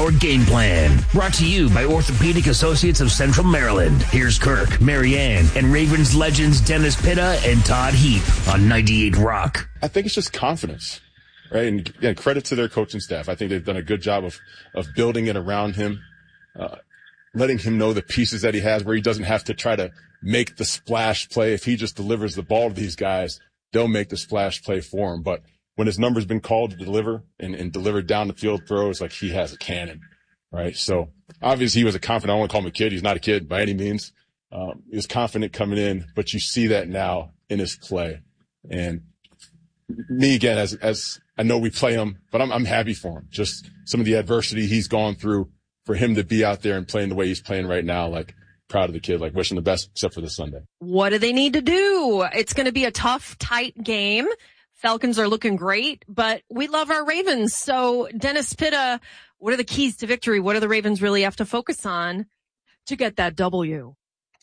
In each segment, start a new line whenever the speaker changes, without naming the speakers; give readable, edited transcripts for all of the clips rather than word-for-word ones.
half-hour game plan. Brought to you by Orthopedic Associates of Central Maryland. Here's Kirk, Marianne, and Ravens legends Dennis Pitta and Todd Heap on 98 Rock.
I think it's just confidence, right? And yeah, credit to their coaching staff. I think they've done a good job of building it around him, letting him know the pieces that he has where he doesn't have to try to make the splash play. If he just delivers the ball to these guys, they'll make the splash play for him. But when his number's been called to deliver and deliver down the field throws, like he has a cannon, right? So obviously he was a confident, I don't want to call him a kid. He's not a kid by any means. He was confident coming in, but you see that now in his play. And me again, as I know we play him, but I'm happy for him. Just some of the adversity he's gone through, for him to be out there and playing the way he's playing right now, like proud of the kid, like wishing the best except for this Sunday.
What do they need to do? It's going to be a tough, tight game. Falcons are looking great, but we love our Ravens. So Dennis Pitta, what are the keys to victory? What do the Ravens really have to focus on to get that W?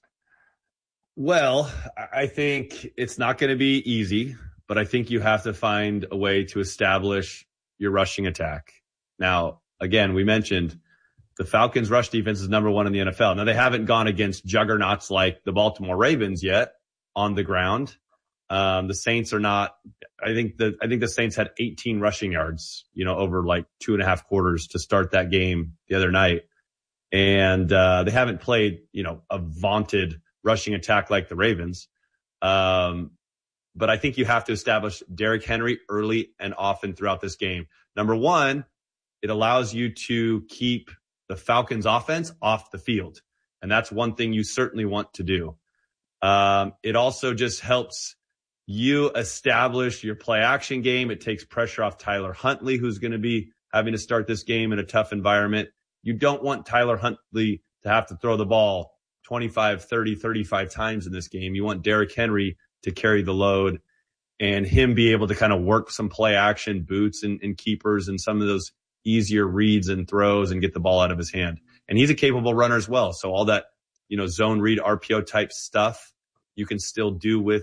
Well, I think it's not going to be easy, but I think you have to find a way to establish your rushing attack. Now, again, we mentioned the Falcons' rush defense is number 1 in the NFL. Now, they haven't gone against juggernauts like the Baltimore Ravens yet on the ground. The Saints are not. I think the Saints had 18 rushing yards, over like 2.5 quarters to start that game the other night, and they haven't played, a vaunted rushing attack like the Ravens. But I think you have to establish Derrick Henry early and often throughout this game. Number 1, it allows you to keep the Falcons offense off the field. And that's one thing you certainly want to do. It also just helps you establish your play action game. It takes pressure off Tyler Huntley, who's going to be having to start this game in a tough environment. You don't want Tyler Huntley to have to throw the ball 25, 30, 35 times in this game. You want Derrick Henry to carry the load and him be able to kind of work some play action boots and keepers and some of those easier reads and throws and get the ball out of his hand. And he's a capable runner as well. So all that, zone read RPO type stuff you can still do with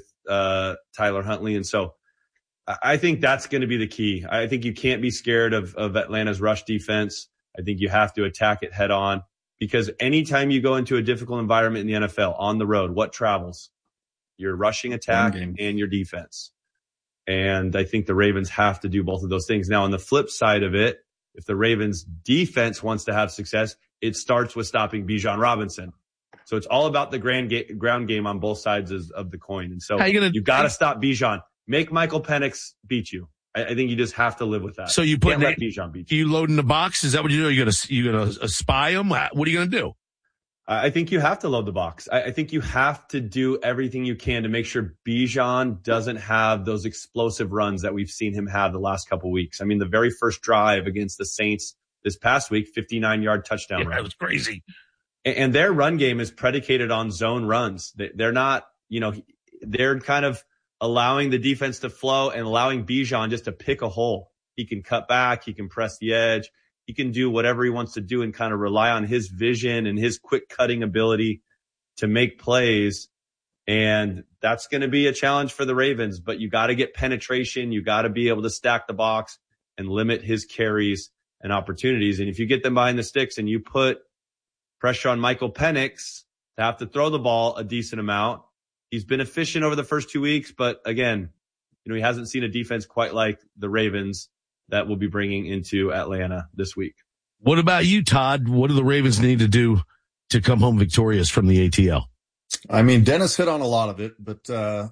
Tyler Huntley. And so I think that's going to be the key. I think you can't be scared of Atlanta's rush defense. I think you have to attack it head on, because anytime you go into a difficult environment in the NFL on the road, what travels? Your rushing attack and your defense. And I think the Ravens have to do both of those things. Now, on the flip side of it, if the Ravens defense wants to have success, it starts with stopping Bijan Robinson. So it's all about the ground game on both sides of the coin. And so you've got to stop Bijan. Make Michael Penix beat you. I think you just have to live with that.
So you can't let Bijan beat you. You load in the box? Is that what you do? You gonna spy him? What are you gonna do?
I think you have to load the box. I think you have to do everything you can to make sure Bijan doesn't have those explosive runs that we've seen him have the last couple weeks. I mean, the very first drive against the Saints this past week, 59-yard touchdown run.
That was crazy.
And their run game is predicated on zone runs. They're not, they're kind of allowing the defense to flow and allowing Bijan just to pick a hole. He can cut back. He can press the edge. He can do whatever he wants to do and kind of rely on his vision and his quick cutting ability to make plays. And that's going to be a challenge for the Ravens, but you got to get penetration. You got to be able to stack the box and limit his carries and opportunities. And if you get them behind the sticks and you put pressure on Michael Penix to have to throw the ball a decent amount, he's been efficient over the first 2 weeks, but again, he hasn't seen a defense quite like the Ravens that we'll be bringing into Atlanta this week.
What about you, Todd? What do the Ravens need to do to come home victorious from the ATL?
I mean, Dennis hit on a lot of it, but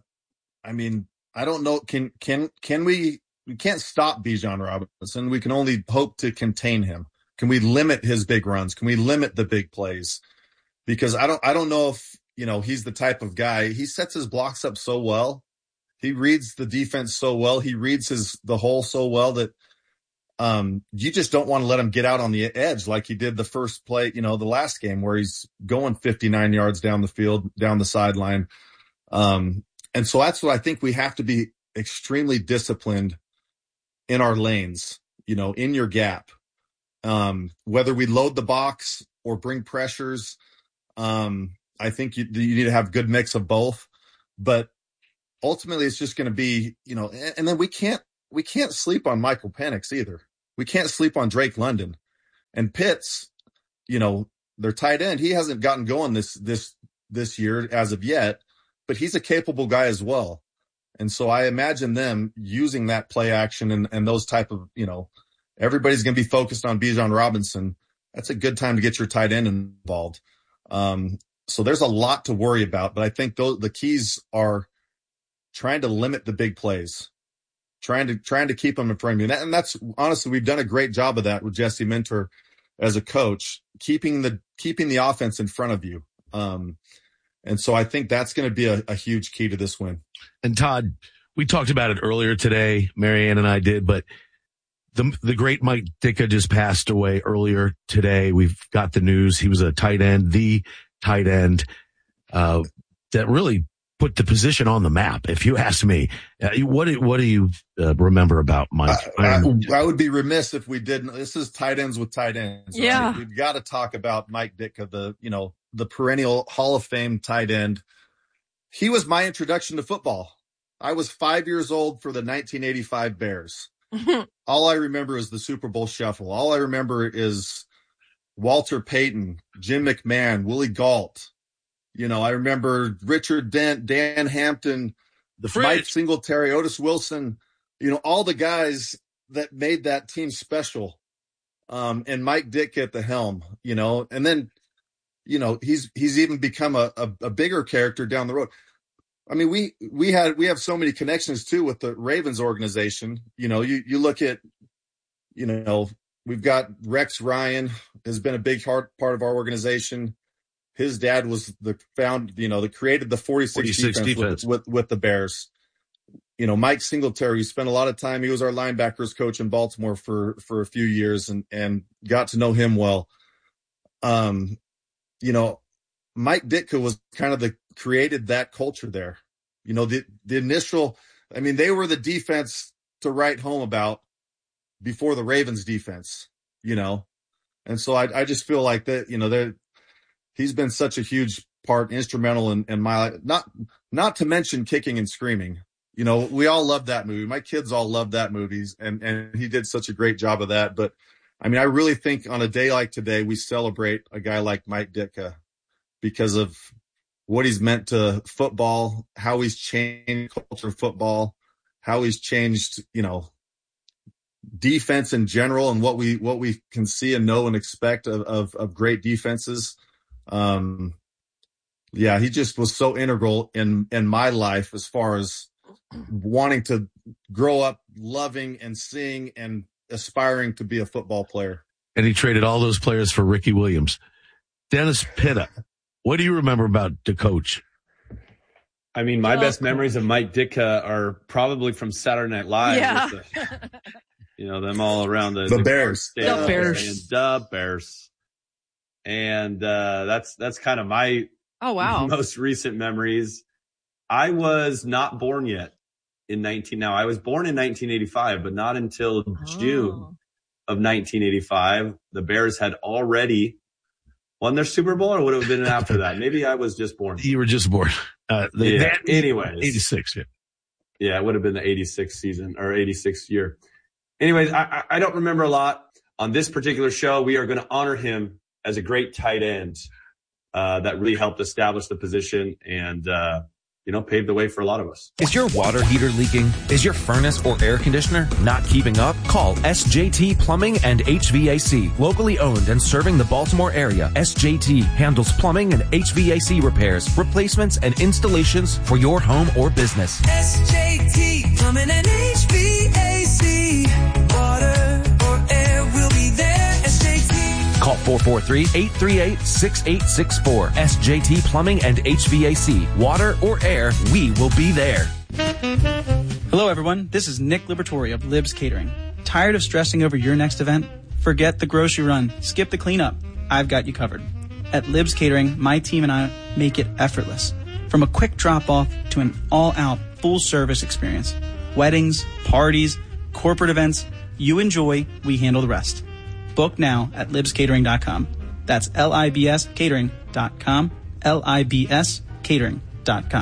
I don't know. Can we can't stop Bijan Robinson. We can only hope to contain him. Can we limit his big runs? Can we limit the big plays? Because I don't know if, he's the type of guy. He sets his blocks up so well. He reads the defense so well. He reads the hole so well that you just don't want to let him get out on the edge like he did the first play, the last game where he's going 59 yards down the field, down the sideline. And so that's what I think we have to be extremely disciplined in our lanes, in your gap. Whether we load the box or bring pressures, I think you need to have a good mix of both. But ultimately, it's just going to be, and then we can't sleep on Michael Penix either. We can't sleep on Drake London. And Pitts, their tight end, he hasn't gotten going this year as of yet, but he's a capable guy as well. And so I imagine them using that play action and those type of, everybody's going to be focused on Bijan Robinson. That's a good time to get your tight end involved. So there's a lot to worry about, but I think the keys are trying to limit the big plays, trying to keep them in front of you. And that's honestly, we've done a great job of that with Jesse Minter as a coach, keeping the offense in front of you. And so I think that's going to be a huge key to this win.
And Todd, we talked about it earlier today, Marianne and I did, but the great Mike Ditka just passed away earlier today. We've got the news. He was the tight end that really put the position on the map, if you ask me. What do you remember about Mike?
I would be remiss if we didn't. This is tight ends with tight ends.
Yeah.
Right? We've got to talk about Mike Ditka, the perennial Hall of Fame tight end. He was my introduction to football. I was 5 years old for the 1985 Bears. All I remember is the Super Bowl Shuffle. All I remember is Walter Payton, Jim McMahon, Willie Gault. I remember Richard Dent, Dan Hampton, Mike Singletary, Otis Wilson, all the guys that made that team special. And Mike Ditka at the helm, and then, he's even become a bigger character down the road. I mean, we have so many connections too with the Ravens organization. You look at, we've got Rex Ryan has been a big part of our organization. His dad was that created the 46 defense. With the Bears. Mike Singletary, spent a lot of time. He was our linebackers coach in Baltimore for a few years and got to know him well. Mike Ditka was kind of created that culture there. The initial, they were the defense to write home about before the Ravens defense, and so I just feel like that, he's been such a huge part, instrumental in my life, not to mention Kicking and Screaming. We all love that movie. My kids all love that movie, and he did such a great job of that. But I really think on a day like today, we celebrate a guy like Mike Ditka because of what he's meant to football, how he's changed culture of football, how he's changed, defense in general, and what we can see and know and expect of great defenses. He just was so integral in my life as far as wanting to grow up loving and seeing and aspiring to be a football player.
And he traded all those players for Ricky Williams. Dennis Pitta, what do you remember about the coach?
My best memories of Mike Ditka are probably from Saturday Night Live.
Yeah.
With them all around the
Bears.
The Bears.
The Bears. And that's kind of my most recent memories. I was not born yet I was born in 1985, but not until June of 1985. The Bears had already won their Super Bowl, or would it have been after that? Maybe I was just born.
You were just born.
Anyways.
86, yeah.
Yeah, it would have been the 86 season or 86 year. Anyways, I don't remember a lot. On this particular show, we are going to honor him as a great tight end that really helped establish the position and, paved the way for a lot of us.
Is your water heater leaking? Is your furnace or air conditioner not keeping up? Call SJT Plumbing and HVAC. Locally owned and serving the Baltimore area, SJT handles plumbing and HVAC repairs, replacements, and installations for your home or business.
SJT Plumbing and HVAC. Water or air will be there. SJT.
Call 443-838-6864. SJT Plumbing and HVAC. Water or air, we will be there.
Hello, everyone. This is Nick Libertori of Libs Catering. Tired of stressing over your next event? Forget the grocery run. Skip the cleanup. I've got you covered. At Libs Catering, my team and I make it effortless. From a quick drop-off to an all-out, full-service experience. Weddings, parties, corporate events. You enjoy, we handle the rest. Book now at libscatering.com. That's LIBS catering.com. LIBS catering.com.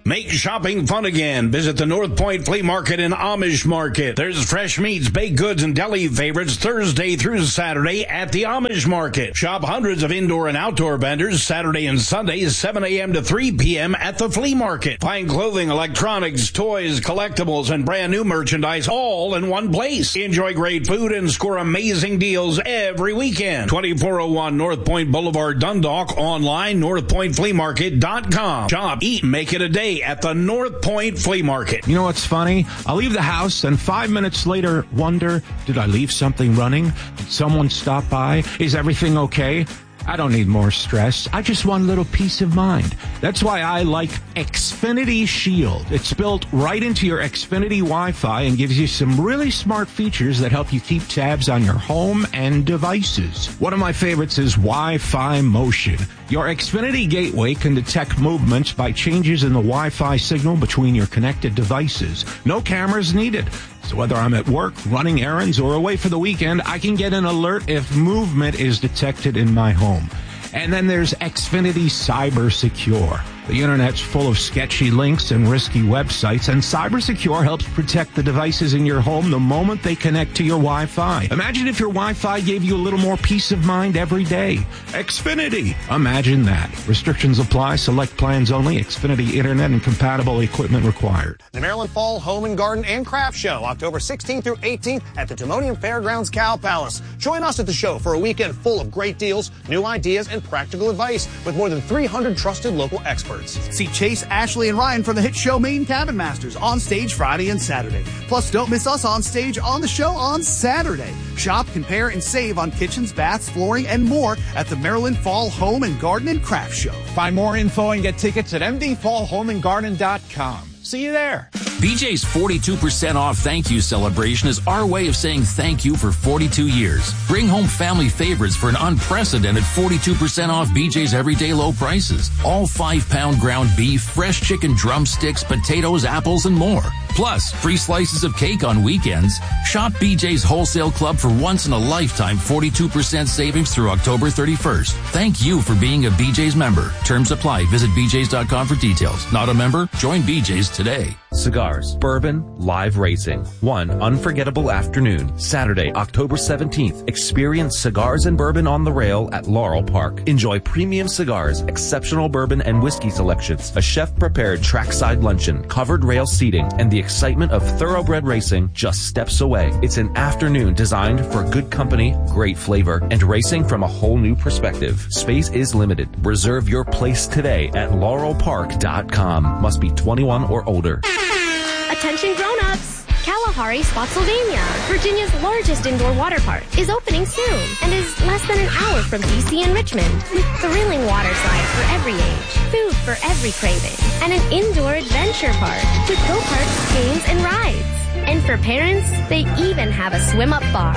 Make shopping fun again. Visit the North Point Flea Market and Amish Market. There's fresh meats, baked goods, and deli favorites Thursday through Saturday at the Amish Market. Shop hundreds of indoor and outdoor vendors Saturday and Sunday, 7 a.m. to 3 p.m. at the flea market. Find clothing, electronics, toys, collectibles, and brand new merchandise all in one place. Enjoy great food and score amazing deals every weekend. 2401 North Point Boulevard, Dundalk. Online, northpointfleamarket.com. Shop, eat, make it a day at the North Point Flea Market.
You know what's funny? I'll leave the house and 5 minutes later wonder, did I leave something running? Did someone stop by? Is everything okay? I don't need more stress. I just want a little peace of mind. That's why I like Xfinity Shield. It's built right into your Xfinity Wi-Fi and gives you some really smart features that help you keep tabs on your home and devices. One of my favorites is Wi-Fi Motion. Your Xfinity gateway can detect movements by changes in the Wi-Fi signal between your connected devices. No cameras needed. So whether I'm at work, running errands, or away for the weekend, I can get an alert if movement is detected in my home. And then there's Xfinity Cyber Secure. The internet's full of sketchy links and risky websites, and Cyber Secure helps protect the devices in your home the moment they connect to your Wi-Fi. Imagine if your Wi-Fi gave you a little more peace of mind every day. Xfinity. Imagine that. Restrictions apply. Select plans only. Xfinity Internet and compatible equipment required.
The Maryland Fall Home and Garden and Craft Show, October 16th through 18th at the Timonium Fairgrounds Cow Palace. Join us at the show for a weekend full of great deals, new ideas, and practical advice with more than 300 trusted local experts.
See Chase, Ashley, and Ryan from the hit show Maine Cabin Masters on stage Friday and Saturday. Plus, don't miss us on stage on the show on Saturday. Shop, compare, and save on kitchens, baths, flooring, and more at the Maryland Fall Home and Garden and Craft Show.
Find more info and get tickets at mdfallhomeandgarden.com. See you there.
BJ's 42% off thank you celebration is our way of saying thank you for 42 years. Bring home family favorites for an unprecedented 42% off BJ's everyday low prices. All 5-pound ground beef, fresh chicken drumsticks, potatoes, apples, and more. Plus, free slices of cake on weekends. Shop BJ's Wholesale Club for once-in-a-lifetime 42% savings through October 31st. Thank you for being a BJ's member. Terms apply. Visit bjs.com for details. Not a member? Join BJ's today.
Cigars, bourbon, live racing. One unforgettable afternoon, Saturday, October 17th. Experience cigars and bourbon on the rail at Laurel Park. Enjoy premium cigars, exceptional bourbon and whiskey selections, a chef-prepared trackside luncheon, covered rail seating, and the excitement of thoroughbred racing just steps away. It's an afternoon designed for good company, great flavor, and racing from a whole new perspective. Space is limited. Reserve your place today at laurelpark.com. Must be 21 or older.
Attention grown-ups! Kalahari Spotsylvania, Virginia's largest indoor water park, is opening soon and is less than an hour from D.C. and Richmond, with thrilling water slides for every age, food for every craving, and an indoor adventure park with go-karts, games, and rides. And for parents, they even have a swim-up bar.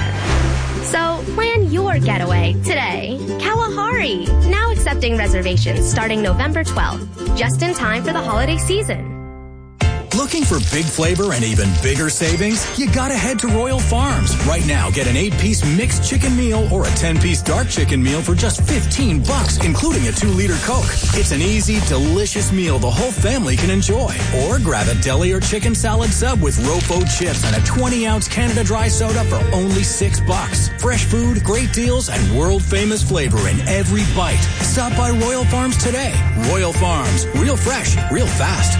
So plan your getaway today. Kalahari, now accepting reservations starting November 12th, just in time for the holiday season.
Looking for big flavor and even bigger savings? You gotta head to Royal Farms. Right now, get an 8-piece mixed chicken meal or a 10-piece dark chicken meal for just $15, including a 2-liter Coke. It's an easy, delicious meal the whole family can enjoy. Or grab a deli or chicken salad sub with Rofo chips and a 20-ounce Canada Dry soda for only $6. Fresh food, great deals, and world-famous flavor in every bite. Stop by Royal Farms today. Royal Farms. Real fresh, real fast.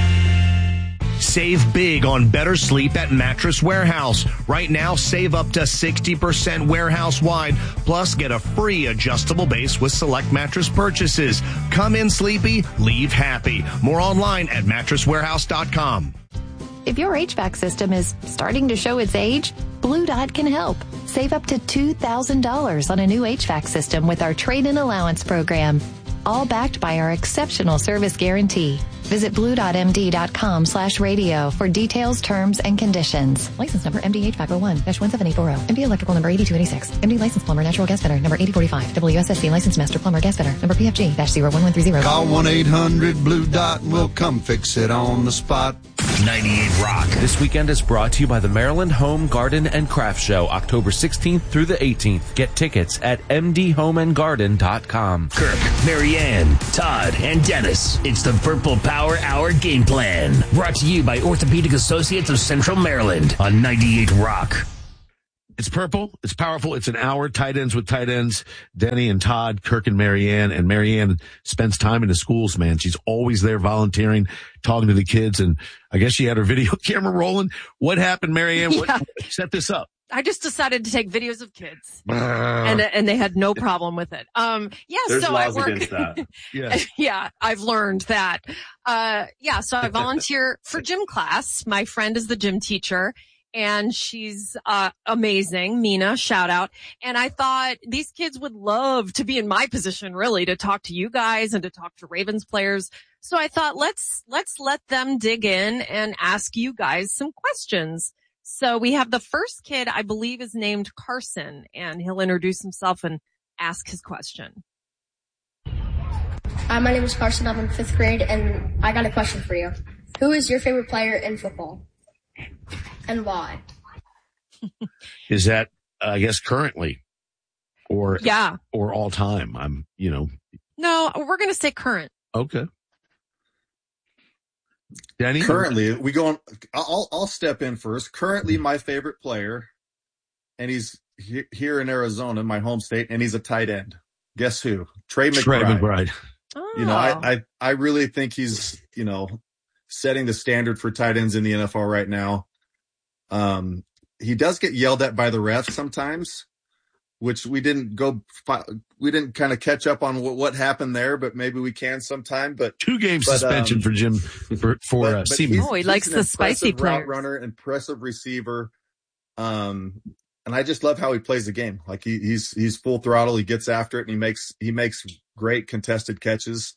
Save big on better sleep at Mattress Warehouse. Right now, save up to 60% warehouse-wide. Plus, get a free adjustable base with select mattress purchases. Come in sleepy, leave happy. More online at mattresswarehouse.com.
If your HVAC system is starting to show its age, Blue Dot can help. Save up to $2,000 on a new HVAC system with our trade-in allowance program. All backed by our exceptional service guarantee. Visit blue.md.com/radio for details, terms, and conditions. License number MD HVAC 01-17840. MD electrical number 8286. MD license plumber natural gas fitter number 8045. WSSC license master plumber gas fitter number PFG-01130.
Call 1-800-BLUE-DOT and we'll come fix it on the spot.
98 Rock.
This weekend is brought to you by the Maryland Home, Garden, and Craft Show, October 16th through the 18th. Get tickets at mdhomeandgarden.com.
Kirk, Marianne, Todd, and Dennis. It's the Purple Power Hour game plan. Brought to you by Orthopedic Associates of Central Maryland on 98 Rock.
It's purple. It's powerful. It's an hour. Tight ends with tight ends. Denny and Todd, Kirk and Marianne. And Marianne spends time in the schools, man. She's always there volunteering, talking to the kids. And I guess she had her video camera rolling. What happened, Marianne?
Yeah.
What set this up?
I just decided to take videos of kids, and they had no problem with it.
There's
so
laws
I work.
against that.
Yeah, I've learned that. So I volunteer for gym class. My friend is the gym teacher, and she's amazing. Mina, shout out. And I thought these kids would love to be in my position, really, to talk to you guys and to talk to Ravens players. So I thought let's let them dig in and ask you guys some questions. So we have the first kid, I believe, is named Carson, and he'll introduce himself and ask his question.
Hi, my name is Carson. I'm in 5th grade, and I got a question for you. Who is your favorite player in football, and why?
Is that, I guess, currently or all time?
No, we're going to say current.
Okay. Danny?
Currently, I'll step in first. Currently, my favorite player, and he's here in Arizona, my home state, and he's a tight end. Guess who? Trey McBride.
Oh.
I really think he's, setting the standard for tight ends in the NFL right now. He does get yelled at by the refs sometimes, which we didn't kind of catch up on what happened there, but maybe we can sometime. But
2 game suspension for Jim for Seaman.
He likes the spicy
route runner, impressive receiver. And I just love how he plays the game. Like he's full throttle. He gets after it, and he makes great contested catches.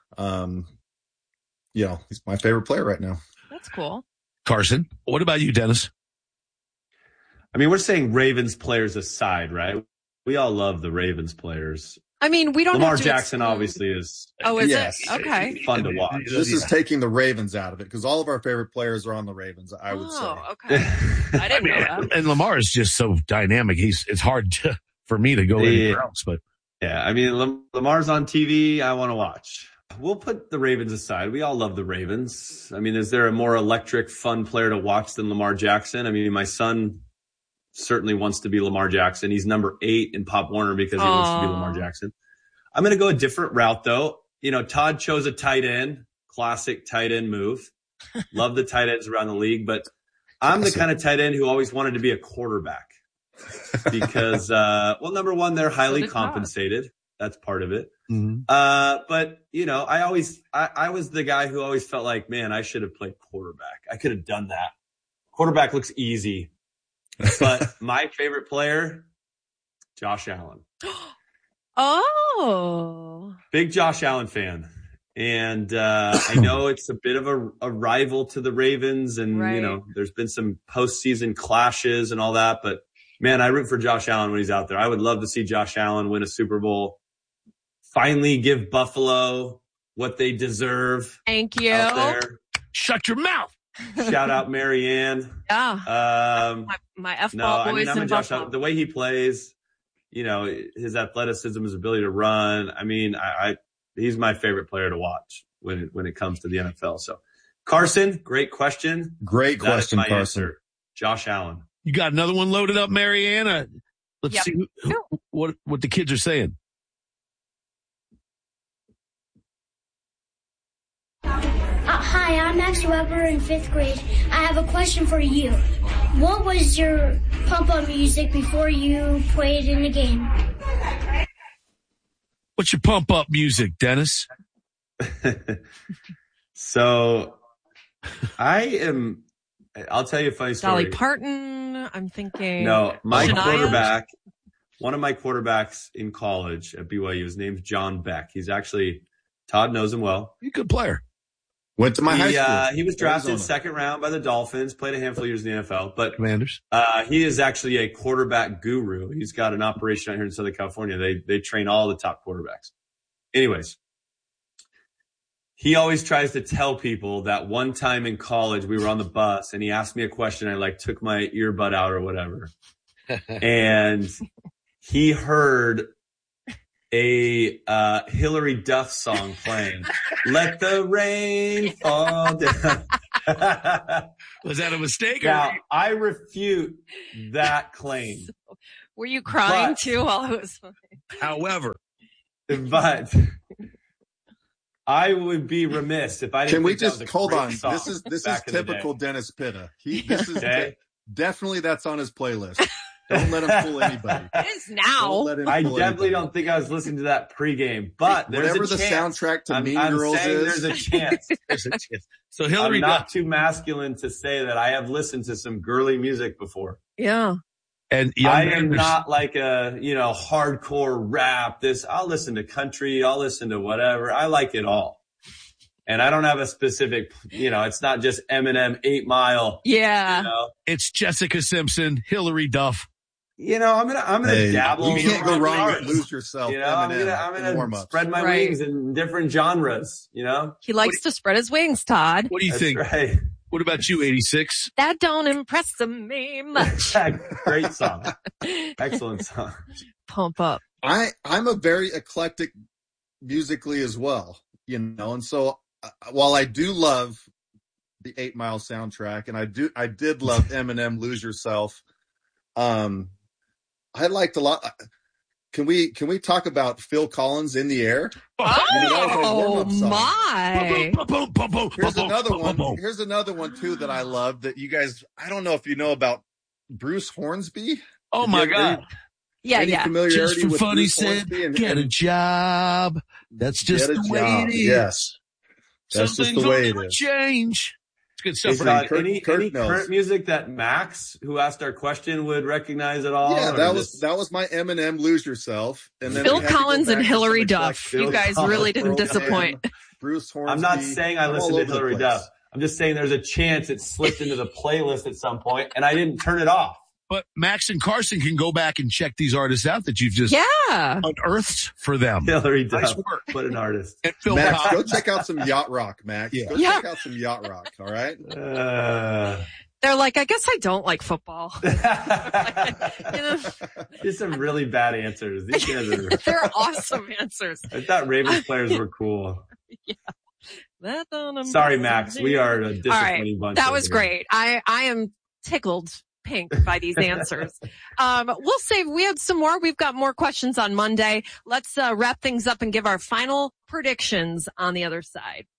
He's my favorite player right now.
That's cool.
Carson, what about you, Dennis?
I mean, we're saying Ravens players aside, right? We all love the Ravens players.
I mean, we don't.
Lamar Jackson obviously is.
Oh, is it? Okay.
Fun to watch.
This is taking the Ravens out of it because all of our favorite players are on the Ravens. I would say.
Okay. I didn't know that.
And Lamar is just so dynamic. It's hard for me to go anywhere else. But
yeah, I mean, Lamar's on TV. I want to watch. We'll put the Ravens aside. We all love the Ravens. I mean, is there a more electric, fun player to watch than Lamar Jackson? I mean, my son certainly wants to be Lamar Jackson. He's number 8 in Pop Warner because he wants to be Lamar Jackson. I'm going to go a different route, though. Todd chose a tight end, classic tight end move. Love the tight ends around the league, but I'm the kind of tight end who always wanted to be a quarterback because, number one, they're highly compensated. That's part of it.
Mm-hmm.
But I was the guy who always felt like, man, I should have played quarterback. I could have done that. Quarterback looks easy. But my favorite player, Josh Allen.
Oh.
Big Josh Allen fan. And I know it's a bit of a rival to the Ravens, and there's been some postseason clashes and all that. But man, I root for Josh Allen when he's out there. I would love to see Josh Allen win a Super Bowl. Finally give Buffalo what they deserve.
Thank you.
Out there.
Shut your mouth.
Shout out Marianne.
Yeah. My F-ball boys in Buffalo.
The way he plays, his athleticism, his ability to run. I mean, he's my favorite player to watch when it comes to the NFL. So, Carson, great question.
Great question, Carson.
Answer. Josh Allen.
You got another one loaded up, Marianne? Let's see what the kids are saying.
Hi, I'm Max Weber in 5th grade. I have a question for you. What was your pump-up music before you played in the game?
What's your pump-up music, Dennis?
So, I'll tell you a funny story.
Dolly Parton, I'm thinking.
No, my
Shania.
quarterback, one of my quarterbacks in college at BYU, his name's John Beck. He's actually, Todd knows him well.
He's a good player.
Went to my high school.
He was drafted Arizona. 2nd round by the Dolphins, played a handful of years in the NFL. But
Commanders.
He is actually a quarterback guru. He's got an operation out here in Southern California. They train all the top quarterbacks. Anyways, he always tries to tell people that one time in college we were on the bus and he asked me a question. I like took my earbud out or whatever. And he heard a Hillary Duff song playing. Let the rain fall down.
Was that a mistake?
Now, I refute that claim.
Were you crying too while it was funny?
However,
but I would be remiss if I didn't.
Can we
think that
just
was a
hold
great
on?
song
This is
back in the
typical
day.
Dennis Pitta. This is
Okay.
definitely that's on his playlist. Don't let him fool anybody.
It is now.
I definitely don't think I was listening to that pregame, but there's
Whatever
a
the
chance.
soundtrack to Mean
I'm
Girls
saying
is.
there's a chance.
There's a chance. So Hillary
I'm not
Duff
too masculine to say that I have listened to some girly music before.
Yeah.
and
I am not like a, hardcore rap. I'll listen to country. I'll listen to whatever. I like it all. And I don't have a specific, it's not just Eminem, 8 Mile.
Yeah.
It's Jessica Simpson, Hillary Duff.
I'm gonna dabble.
You can't go wrong with
artists.
Lose Yourself.
I'm
Eminem,
gonna spread my wings in different genres.
He likes to spread his wings, Todd.
What do you
That's
think?
right.
What about you, 86?
That don't impress me much.
Great song. Excellent song.
Pump up.
I'm a very eclectic musically as well, and so while I do love the 8 Mile soundtrack, and I did love Eminem, Lose Yourself. I liked a lot. Can we talk about Phil Collins, In the Air?
Oh, my.
Here's another one too that I love that you guys, I don't know if you know about Bruce Hornsby.
Oh my God.
Any familiarity
Just for
with
fun, he
Bruce
said,
Hornsby
get a job. That's just the way it is.
Yes. That's
Some
just
things
the way
will
it
never
is.
change. It's good stuff.
Is
for
that
Kurt
any
knows.
current music that Max, who asked our question, would recognize at all?
Yeah,
or
that was my Eminem, Lose Yourself. And then
Phil
we had to go
Collins
back
and
to
Hillary
some
Duff.
eclectic
You guys
Phil
really didn't
Collins,
disappoint.
Bruce Hornsby.
I'm not saying I
I'm
listened
all
to
over the
Hillary
place.
Duff. I'm just saying there's a chance it slipped into the playlist at some point, and I didn't turn it off.
But Max and Carson can go back and check these artists out that you've just unearthed for them.
Hillary Duff,
Nice work.
what an artist.
And Phil
Max,
Collins.
go check out some yacht rock, Max.
Yeah.
Go check out some yacht rock, all right?
They're like, I guess I don't like football.
These some really bad answers. These guys are.
They're awesome answers.
I thought Ravens players were cool.
That don't
Sorry,
impress
Max.
me.
We are a
All
disappointing
right.
bunch.
That
over
was
here.
great. I am tickled pink by these answers. We'll save. We have some more. We've got more questions on Monday. Let's wrap things up and give our final predictions on the other side.